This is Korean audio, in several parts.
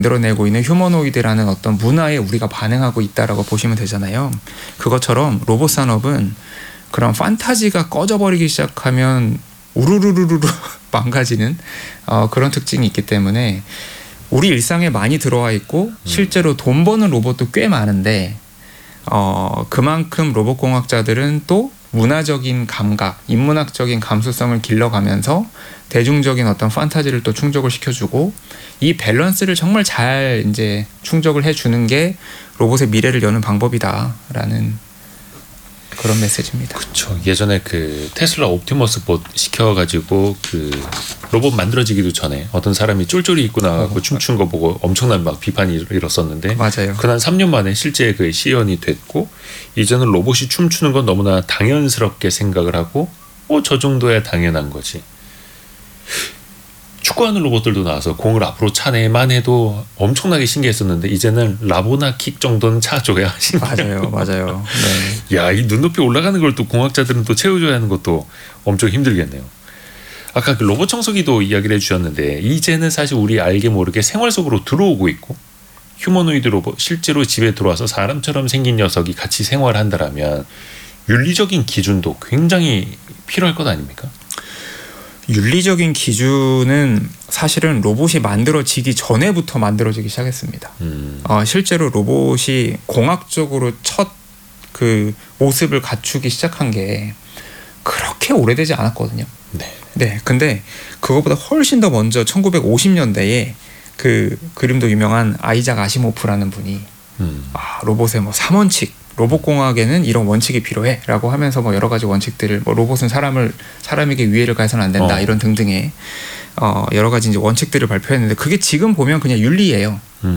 만들어내고 있는 휴머노이드라는 어떤 문화에 우리가 반응하고 있다라고 보시면 되잖아요. 그것처럼 로봇 산업은 그런 판타지가 꺼져버리기 시작하면 우르르르르 망가지는 그런 특징이 있기 때문에 우리 일상에 많이 들어와 있고 실제로 돈 버는 로봇도 꽤 많은데 그만큼 로봇공학자들은 또 문화적인 감각, 인문학적인 감수성을 길러가면서 대중적인 어떤 판타지를 또 충족을 시켜주고 이 밸런스를 정말 잘 이제 충족을 해주는 게 로봇의 미래를 여는 방법이다라는 그런 메시지입니다. 그렇죠. 예전에 그 테슬라 옵티머스 봇 시켜가지고 그 로봇 만들어지기도 전에 어떤 사람이 쫄쫄이 입고 나가고 춤춘 거 보고 엄청난 막 비판이 일었었는데 맞아요. 그난 3년 만에 실제 그 시연이 됐고 이제는 로봇이 춤추는 건 너무나 당연스럽게 생각을 하고 저 정도야 당연한 거지. 축구하는 로봇들도 나와서 공을 앞으로 차내만 해도 엄청나게 신기했었는데 이제는 라보나 킥 정도는 차줘야 신기해요. 맞아요. 네. 야, 이 눈높이 올라가는 걸 또 공학자들은 또 채워줘야 하는 것도 엄청 힘들겠네요. 아까 그 로봇 청소기도 이야기를 해주셨는데 이제는 사실 우리 알게 모르게 생활 속으로 들어오고 있고 휴머노이드 로봇 실제로 집에 들어와서 사람처럼 생긴 녀석이 같이 생활한다라면 윤리적인 기준도 굉장히 필요할 것 아닙니까? 윤리적인 기준은 사실은 로봇이 만들어지기 전에부터 만들어지기 시작했습니다. 실제로 로봇이 공학적으로 첫 그 모습을 갖추기 시작한 게 그렇게 오래되지 않았거든요. 네. 근데 그거보다 훨씬 더 먼저 1950년대에 그 그림도 유명한 아이작 아시모프라는 분이 로봇의 뭐 3원칙 로봇공학에는 이런 원칙이 필요해라고 하면서 뭐 여러 가지 원칙들을 뭐 로봇은 사람에게 위해를 가해서는 안 된다 이런 등등의 여러 가지 이제 원칙들을 발표했는데 그게 지금 보면 그냥 윤리예요.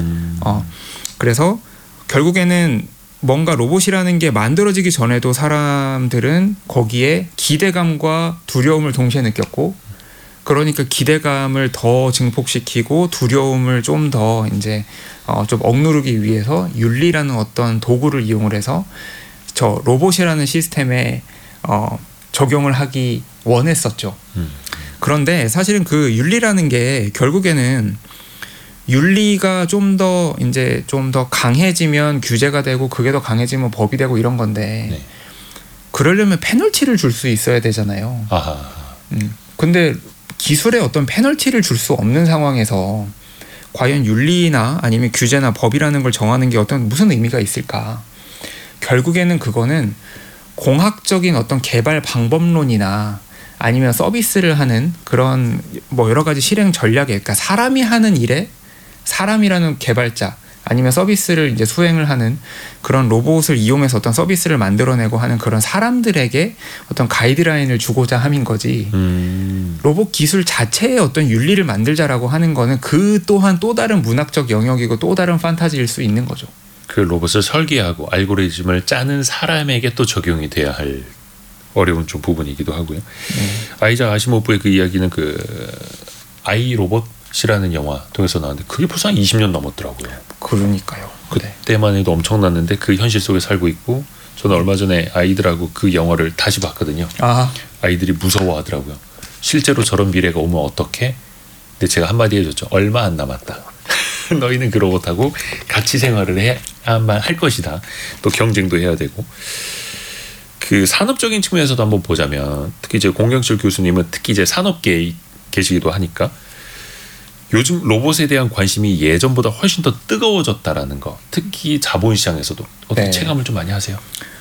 그래서 결국에는 뭔가 로봇이라는 게 만들어지기 전에도 사람들은 거기에 기대감과 두려움을 동시에 느꼈고 그러니까 기대감을 더 증폭시키고 두려움을 좀 더 이제 좀 억누르기 위해서 윤리라는 어떤 도구를 이용을 해서 저 로봇이라는 시스템에 적용을 하기 원했었죠. 그런데 사실은 그 윤리라는 게 결국에는 윤리가 좀 더 이제 좀 더 강해지면 규제가 되고 그게 더 강해지면 법이 되고 이런 건데 네. 그러려면 페널티를 줄 수 있어야 되잖아요. 근데 기술에 어떤 페널티를 줄 수 없는 상황에서 과연 윤리나 아니면 규제나 법이라는 걸 정하는 게 무슨 의미가 있을까? 결국에는 그거는 공학적인 어떤 개발 방법론이나 아니면 서비스를 하는 그런 뭐 여러 가지 실행 전략에 그러니까 사람이 하는 일에 사람이라는 개발자 아니면 서비스를 이제 수행을 하는 그런 로봇을 이용해서 어떤 서비스를 만들어내고 하는 그런 사람들에게 어떤 가이드라인을 주고자 함인 거지. 로봇 기술 자체의 어떤 윤리를 만들자라고 하는 거는 그 또한 또 다른 문학적 영역이고 또 다른 판타지일 수 있는 거죠. 그 로봇을 설계하고 알고리즘을 짜는 사람에게 또 적용이 돼야 할 어려운 좀 부분이기도 하고요. 아이작 아시모프의 그 이야기는 그 아이 로봇이라는 영화 통해서 나왔는데 그게 벌써 한 20년 넘었더라고요. 그러니까요. 그때만 해도 엄청났는데 그 현실 속에 살고 있고 저는 얼마 전에 아이들하고 그 영화를 다시 봤거든요. 아이들이 무서워하더라고요. 실제로 저런 미래가 오면 어떡해? 근데 제가 한마디 해줬죠. 얼마 안 남았다. 너희는 그 로봇하고 같이 생활을 해야만 할 것이다. 또 경쟁도 해야 되고. 그 산업적인 측면에서도 한번 보자면 특히 이제 공경철 교수님은 특히 이제 산업계에 계시기도 하니까 요즘 로봇에 대한 관심이 예전보다 훨씬 더 뜨거워졌다라는 거. 특히 자본시장에서도 어떻게 체감을 좀 많이 하세요?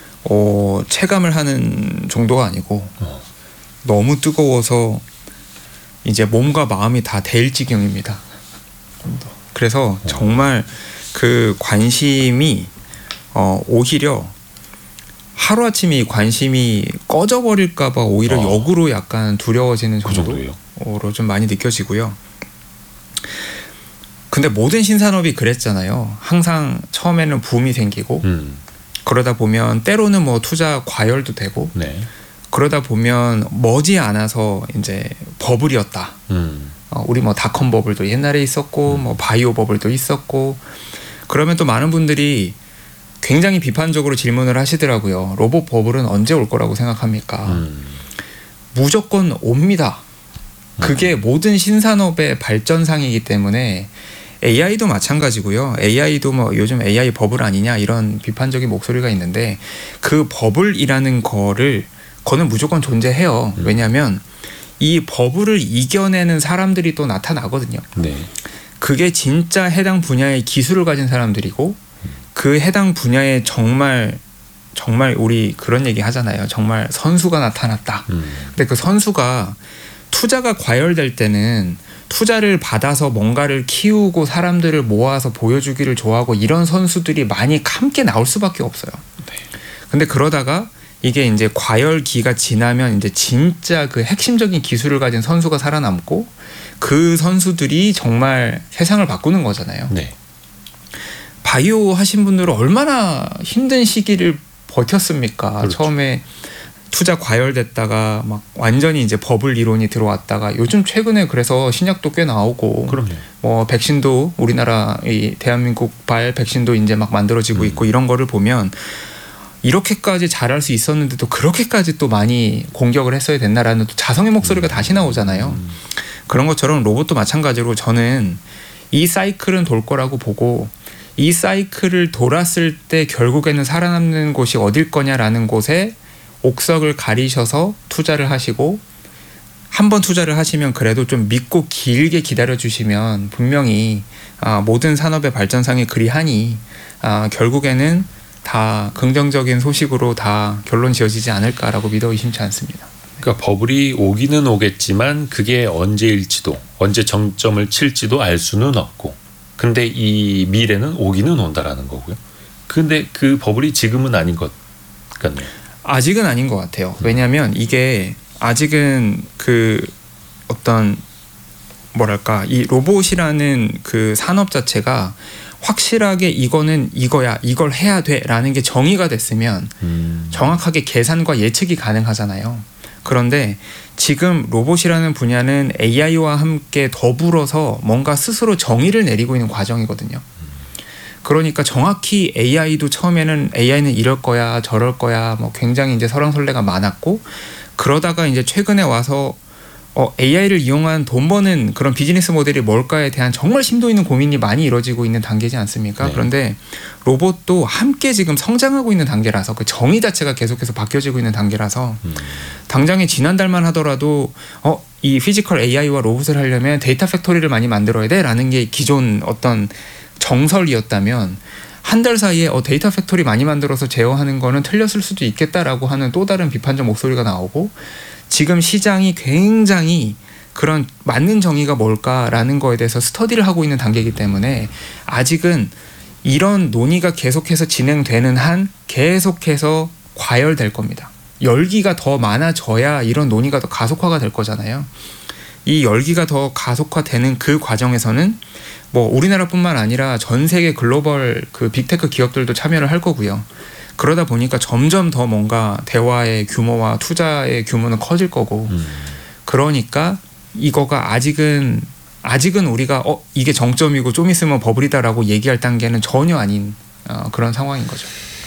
체감을 하는 정도가 아니고 너무 뜨거워서 이제 몸과 마음이 다 데일 지경입니다. 그래서 정말 그 관심이 오히려 하루아침에 이 관심이 꺼져버릴까 봐 오히려 역으로 약간 두려워지는 정도로 좀 많이 느껴지고요. 근데 모든 신산업이 그랬잖아요. 항상 처음에는 붐이 생기고 그러다 보면 때로는 뭐 투자 과열도 되고 그러다 보면 머지않아서 이제 버블이었다. 우리 뭐 닷컴 버블도 옛날에 있었고 뭐 바이오 버블도 있었고 그러면 또 많은 분들이 굉장히 비판적으로 질문을 하시더라고요. 로봇 버블은 언제 올 거라고 생각합니까? 무조건 옵니다. 그게 모든 신산업의 발전상이기 때문에 AI도 마찬가지고요. AI도 뭐 요즘 AI 버블 아니냐 이런 비판적인 목소리가 있는데 그 버블이라는 거는 무조건 존재해요. 왜냐하면 이 버블을 이겨내는 사람들이 또 나타나거든요. 네. 그게 진짜 해당 분야의 기술을 가진 사람들이고 그 해당 분야에 정말 우리 그런 얘기 하잖아요. 정말 선수가 나타났다. 근데 그 선수가 투자가 과열될 때는 투자를 받아서 뭔가를 키우고 사람들을 모아서 보여주기를 좋아하고 이런 선수들이 많이 함께 나올 수밖에 없어요. 근데 그러다가 이게 이제 과열기가 지나면 이제 진짜 그 핵심적인 기술을 가진 선수가 살아남고 그 선수들이 정말 세상을 바꾸는 거잖아요. 네. 바이오 하신 분들은 얼마나 힘든 시기를 버텼습니까? 그렇죠. 처음에 투자 과열됐다가 막 완전히 이제 버블 이론이 들어왔다가 요즘 최근에 그래서 신약도 꽤 나오고 그럼요. 뭐 백신도 우리나라 이 대한민국발 백신도 이제 막 만들어지고 있고 이런 거를 보면 이렇게까지 잘할 수 있었는데도 그렇게까지 또 많이 공격을 했어야 됐나라는 또 자성의 목소리가 다시 나오잖아요. 그런 것처럼 로봇도 마찬가지로 저는 이 사이클은 돌 거라고 보고 이 사이클을 돌았을 때 결국에는 살아남는 곳이 어딜 거냐라는 곳에 옥석을 가리셔서 투자를 하시고 한 번 투자를 하시면 그래도 좀 믿고 길게 기다려 주시면 분명히 모든 산업의 발전상에 그리하니 결국에는 다 긍정적인 소식으로 다 결론 지어지지 않을까라고 믿어 의심치 않습니다. 그러니까 버블이 오기는 오겠지만 그게 언제일지도 언제 정점을 칠지도 알 수는 없고 근데 이 미래는 오기는 온다라는 거고요. 근데 그 버블이 지금은 아닌 것 같네요. 아직은 아닌 것 같아요. 왜냐하면 이게 아직은 그 어떤 뭐랄까 이 로봇이라는 그 산업 자체가 확실하게 이거는 이거야 이걸 해야 돼라는 게 정의가 됐으면 정확하게 계산과 예측이 가능하잖아요. 그런데 지금 로봇이라는 분야는 AI와 함께 더불어서 뭔가 스스로 정의를 내리고 있는 과정이거든요. 그러니까 정확히 AI도 처음에는 AI는 이럴 거야 저럴 거야 뭐 굉장히 이제 설왕설래가 많았고 그러다가 이제 최근에 와서 AI를 이용한 돈 버는 그런 비즈니스 모델이 뭘까에 대한 정말 심도 있는 고민이 많이 이루어지고 있는 단계지 않습니까? 네. 그런데 로봇도 함께 지금 성장하고 있는 단계라서 그 정의 자체가 계속해서 바뀌어지고 있는 단계라서 당장에 지난달만 하더라도 이 피지컬 AI와 로봇을 하려면 데이터 팩토리를 많이 만들어야 돼라는 게 기존 어떤 정설이었다면 한 달 사이에 데이터 팩토리 많이 만들어서 제어하는 거는 틀렸을 수도 있겠다라고 하는 또 다른 비판적 목소리가 나오고 지금 시장이 굉장히 그런 맞는 정의가 뭘까라는 거에 대해서 스터디를 하고 있는 단계이기 때문에 아직은 이런 논의가 계속해서 진행되는 한 계속해서 과열될 겁니다. 열기가 더 많아져야 이런 논의가 더 가속화가 될 거잖아요. 이 열기가 더 가속화되는 그 과정에서는 뭐 우리나라뿐만 아니라 전 세계 글로벌 그 빅테크 기업들도 참여를 할 거고요. 그러다 보니까 점점 더 뭔가 대화의 규모와 투자의 규모는 커질 거고 그러니까 이거가 아직은 우리가 이게 정점이고 좀 있으면 버블이다라고 얘기할 단계는 전혀 아닌 그런 상황인 거죠.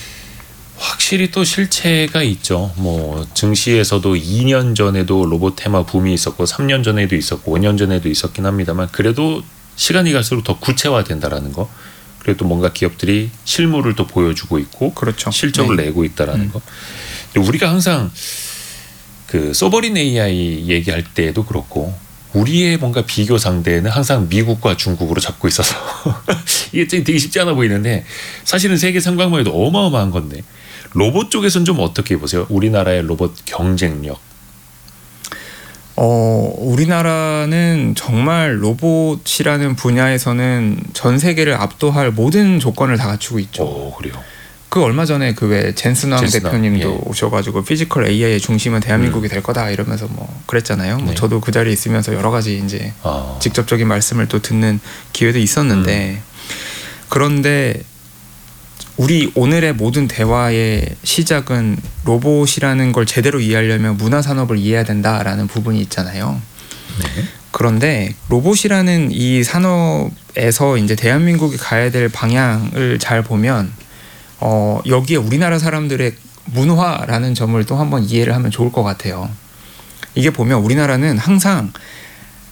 확실히 또 실체가 있죠. 뭐 증시에서도 2년 전에도 로봇 테마 붐이 있었고 3년 전에도 있었고 5년 전에도 있었긴 합니다만 그래도 시간이 갈수록 더 구체화된다라는 거. 그리고 또 뭔가 기업들이 실물을 또 보여주고 있고 그렇죠. 실적을 내고 있다라는 거. 근데 우리가 항상 그 소버린 AI 얘기할 때도 그렇고 우리의 뭔가 비교 상대는 항상 미국과 중국으로 잡고 있어서 이게 되게 쉽지 않아 보이는데 사실은 세계 상관만 해도 어마어마한 건데 로봇 쪽에서는 좀 어떻게 보세요? 우리나라의 로봇 경쟁력. 우리나라는 정말 로봇이라는 분야에서는 전 세계를 압도할 모든 조건을 다 갖추고 있죠. 그래요. 그 얼마 전에 그 왜 젠슨왕 대표님도 오셔가지고 피지컬 AI의 중심은 대한민국이 될 거다 이러면서 뭐 그랬잖아요. 뭐 저도 그 자리에 있으면서 여러 가지 이제 직접적인 말씀을 또 듣는 기회도 있었는데 그런데 우리 오늘의 모든 대화의 시작은 로봇이라는 걸 제대로 이해하려면 문화산업을 이해해야 된다라는 부분이 있잖아요. 네. 그런데 로봇이라는 이 산업에서 이제 대한민국이 가야 될 방향을 잘 보면 여기에 우리나라 사람들의 문화라는 점을 또 한번 이해를 하면 좋을 것 같아요. 이게 보면 우리나라는 항상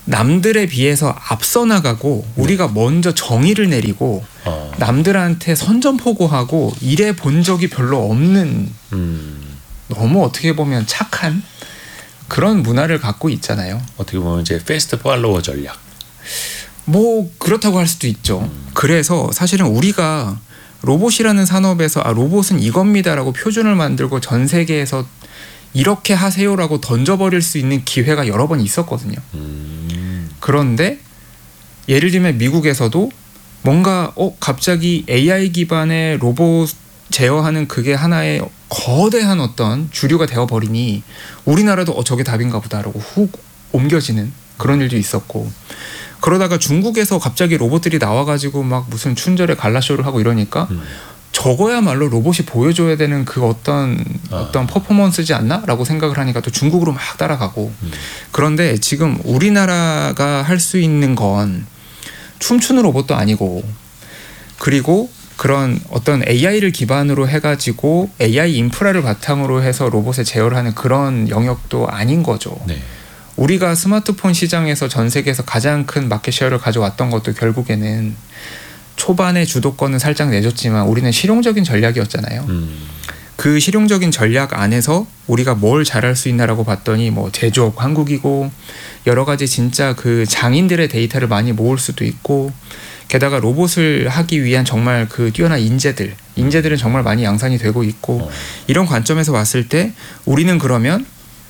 남들에 비해서 앞서 나가고 우리가 먼저 정의를 내리고 남들한테 선전포고하고 이래 본 적이 별로 없는 너무 어떻게 보면 착한 그런 문화를 갖고 있잖아요. 어떻게 보면 이제 패스트 팔로워 전략. 뭐 그렇다고 할 수도 있죠. 그래서 사실은 우리가 로봇이라는 산업에서 로봇은 이겁니다라고 표준을 만들고 전 세계에서 이렇게 하세요라고 던져버릴 수 있는 기회가 여러 번 있었거든요. 그런데 예를 들면 미국에서도 뭔가 갑자기 AI 기반의 로봇 제어하는 그게 하나의 거대한 어떤 주류가 되어버리니 우리나라도 저게 답인가 보다라고 훅 옮겨지는 그런 일도 있었고, 그러다가 중국에서 갑자기 로봇들이 나와가지고 막 무슨 춘절에 갈라쇼를 하고 이러니까 저거야말로 로봇이 보여줘야 되는 그 어떤 퍼포먼스지 않나? 라고 생각을 하니까 또 중국으로 막 따라가고. 그런데 지금 우리나라가 할 수 있는 건 춤추는 로봇도 아니고, 그리고 그런 어떤 AI를 기반으로 해가지고 AI 인프라를 바탕으로 해서 로봇에 제어를 하는 그런 영역도 아닌 거죠. 네. 우리가 스마트폰 시장에서 전 세계에서 가장 큰 마켓쉐어를 가져왔던 것도 결국에는 초반에 주도권은 살짝 내줬지만 우리는 실용적인 전략이었잖아요. 그 실용적인 전략 안에서 우리가 뭘 잘할 수 있나라고 봤더니 뭐 제조업 한국이고 여러 가지 진짜 그 장인들의 데이터를 많이 모을 수도 있고, 게다가 로봇을 하기 위한 정말 그 뛰어난 인재들은 정말 많이 양산이 되고 있고, 이런 관점에서 봤을 때 우리는 그러면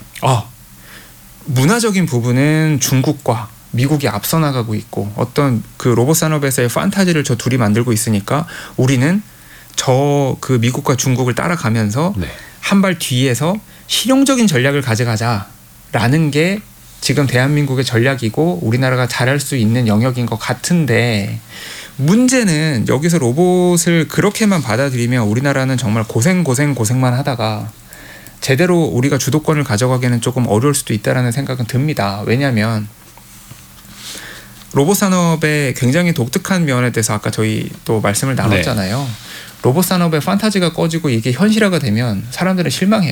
문화적인 부분은 중국과 미국이 앞서 나가고 있고 어떤 그 로봇 산업에서의 판타지를 저 둘이 만들고 있으니까 우리는 저 그 미국과 중국을 따라가면서 한 발 뒤에서 실용적인 전략을 가져가자라는 게 지금 대한민국의 전략이고 우리나라가 잘할 수 있는 영역인 것 같은데, 문제는 여기서 로봇을 그렇게만 받아들이면 우리나라는 정말 고생만 하다가 제대로 우리가 주도권을 가져가기에는 조금 어려울 수도 있다라는 생각은 듭니다. 왜냐하면 로봇 산업의 굉장히 독특한 면에 대해서 아까 저희 또 말씀을 나눴잖아요. 네. 로봇 산업의 판타지가 꺼지고 이게 현실화가 되면 사람들은 실망해요.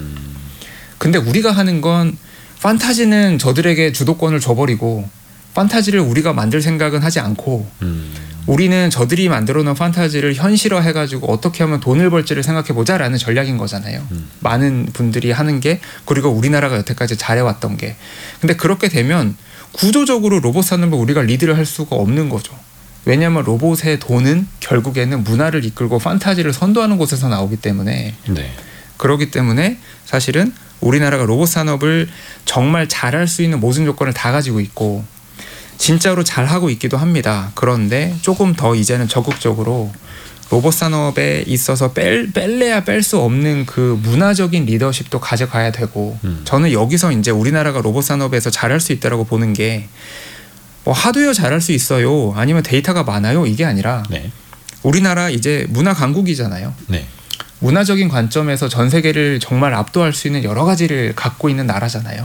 근데 우리가 하는 건 판타지는 저들에게 주도권을 줘버리고 판타지를 우리가 만들 생각은 하지 않고 우리는 저들이 만들어 놓은 판타지를 현실화해가지고 어떻게 하면 돈을 벌지를 생각해보자라는 전략인 거잖아요. 많은 분들이 하는 게, 그리고 우리나라가 여태까지 잘해왔던 게. 근데 그렇게 되면 구조적으로 로봇 산업을 우리가 리드를 할 수가 없는 거죠. 왜냐하면 로봇의 돈은 결국에는 문화를 이끌고 판타지를 선도하는 곳에서 나오기 때문에. 네. 그렇기 때문에 사실은 우리나라가 로봇 산업을 정말 잘할 수 있는 모든 조건을 다 가지고 있고 진짜로 잘하고 있기도 합니다. 그런데 조금 더 이제는 적극적으로 로봇 산업에 있어서 뺄래야 뺄 수 없는 그 문화적인 리더십도 가져가야 되고, 저는 여기서 이제 우리나라가 로봇 산업에서 잘할 수 있다라고 보는 게 뭐 하드웨어 잘할 수 있어요, 아니면 데이터가 많아요, 이게 아니라 우리나라 이제 문화 강국이잖아요. 문화적인 관점에서 전 세계를 정말 압도할 수 있는 여러 가지를 갖고 있는 나라잖아요.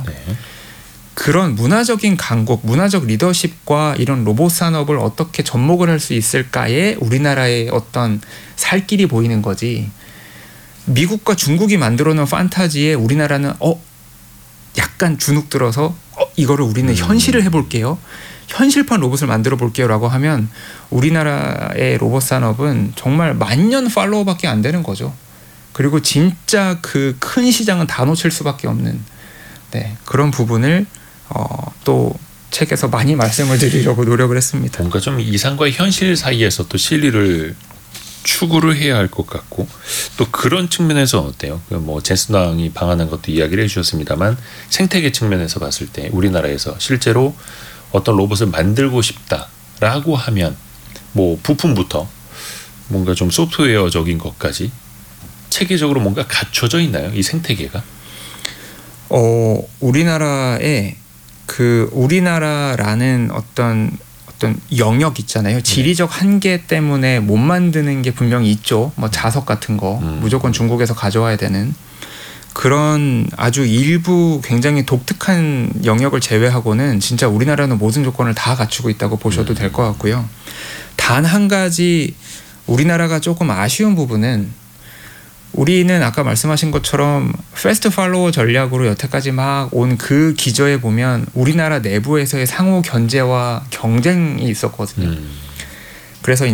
그런 문화적인 강국, 문화적 리더십과 이런 로봇 산업을 어떻게 접목을 할 수 있을까에 우리나라의 어떤 살 길이 보이는 거지, 미국과 중국이 만들어 놓은 판타지에 우리나라는 약간 주눅 들어서 이거를 우리는 현실을 해볼게요, 현실판 로봇을 만들어 볼게요 라고 하면 우리나라의 로봇 산업은 정말 만년 팔로워밖에 안 되는 거죠. 그리고 진짜 그 큰 시장은 다 놓칠 수밖에 없는 그런 부분을 또 책에서 많이 말씀을 드리려고 노력을 했습니다. 뭔가 좀 이상과 현실 사이에서 또 실리를 추구를 해야 할 것 같고, 또 그런 측면에서 어때요? 뭐 제스당이 방한한 것도 이야기를 해주셨습니다만 생태계 측면에서 봤을 때 우리나라에서 실제로 어떤 로봇을 만들고 싶다라고 하면 뭐 부품부터 뭔가 좀 소프트웨어적인 것까지 체계적으로 뭔가 갖춰져 있나요? 이 생태계가? 우리나라에 우리나라라는 어떤 영역 있잖아요. 지리적 한계 때문에 못 만드는 게 분명히 있죠. 뭐 자석 같은 거 무조건 중국에서 가져와야 되는 그런 아주 일부 굉장히 독특한 영역을 제외하고는 진짜 우리나라는 모든 조건을 다 갖추고 있다고 보셔도 될 것 같고요. 단 한 가지 우리나라가 조금 아쉬운 부분은 우리는 아까 말씀하신 것처럼 패스트 팔로워 전략으로 여태까지 막 온 그 기저에 보면 우리나라 내부에서의 상호 견제와 경쟁이 있었거든요. 그래서